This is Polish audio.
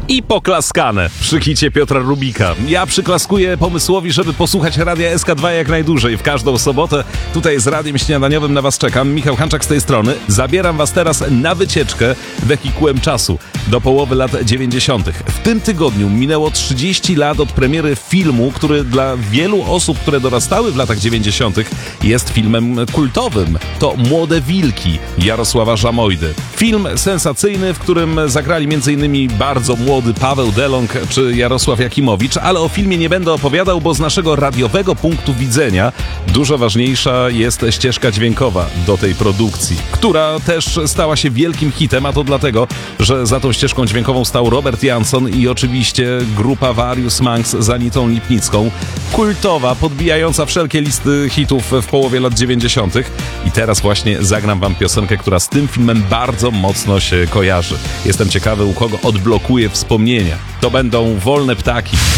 I poklaskane przy hicie Piotra Rubika. Ja przyklaskuję pomysłowi, żeby posłuchać Radia SK2 jak najdłużej. W każdą sobotę tutaj z Radiem Śniadaniowym na was czekam. Michał Hanczak z tej strony. Zabieram was teraz na wycieczkę wehikułem czasu do połowy lat 90. W tym tygodniu minęło 30 lat od premiery filmu, który dla wielu osób, które dorastały w latach 90. jest filmem kultowym. To Młode Wilki Jarosława Żamojdy. Film sensacyjny, w którym zagrali m.in. bardzo młody Paweł Delong czy Jarosław Jakimowicz, ale o filmie nie będę opowiadał, bo z naszego radiowego punktu widzenia dużo ważniejsza jest ścieżka dźwiękowa do tej produkcji, która też stała się wielkim hitem, a to dlatego, że za tą ścieżką dźwiękową stał Robert Jansson i oczywiście grupa Various Monks z Anitą Lipnicką, kultowa, podbijająca wszelkie listy hitów w połowie lat 90. I teraz właśnie zagram wam piosenkę, która z tym filmem bardzo mocno się kojarzy. Jestem ciekawy, u kogo odblokuje wspomnienia. To będą Wolne Ptaki.